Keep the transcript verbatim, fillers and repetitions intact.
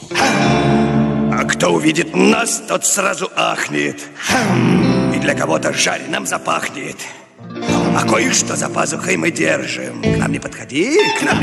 А кто увидит нас, тот сразу ахнет. И для кого-то жареным запахнет. А кое-что за пазухой мы держим. К нам не подходи, к нам